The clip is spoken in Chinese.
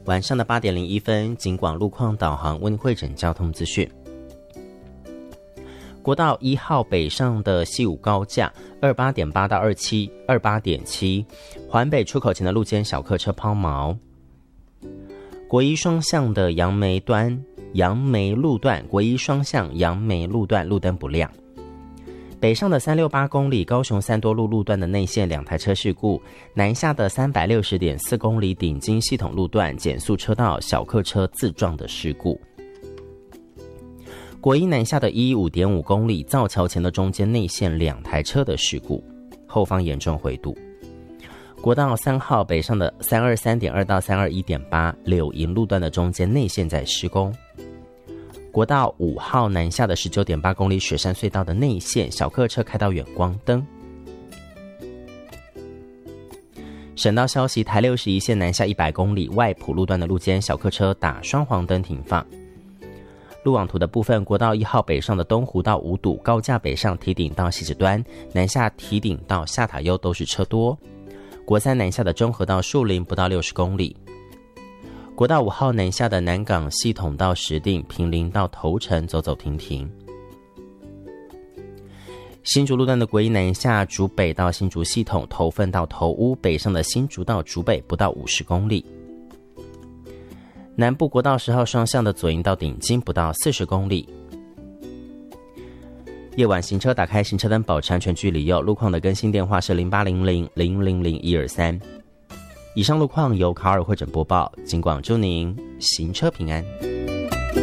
晚上的8点01分，警广路况导航为您汇整交通资讯。国道1号北上的西武高架 28.8 到27 28.7， 环北出口前的路肩小客车抛锚。国一双向的杨梅路段，国一双向杨梅路段路灯不亮。北上的368公里高雄三多路路段的内线2台车事故，南下的360.4公里顶金系统路段减速车道小客车自撞的事故。国一南下的115.5公里造桥前的中间内线2台车的事故，后方严重回堵。国道3号北上的323.2到321.8柳营路段的中间内线在施工。国道5号南下的19.8公里雪山隧道的内线小客车开到远光灯。省道消息，台61线南下100公里外埔路段的路肩小客车打双黄灯停放。路网图的部分，国道1号北上的东湖到五堵高架北上堤顶到汐止端，南下堤顶到下塔悠都是车多。国3南下的中和到树林不到60公里。国道5号南下的南港系统到石碇，坪林到头城走走停停。新竹路段的国一南下竹北到新竹系统，头份到头屋，北上的新竹到竹北不到50公里。南部国道10号双向的左营到顶金不到40公里。夜晚行车打开行车灯，保持安全距离哟。路况的更新电话是0800000123。以上路况由卡尔会诊播报，警广祝您行车平安。